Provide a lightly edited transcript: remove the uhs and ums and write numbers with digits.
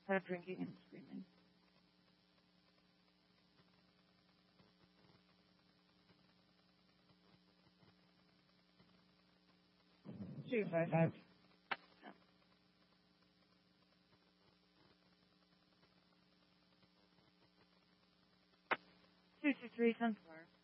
Instead of drinking and screaming. 255. 223 Sunflower.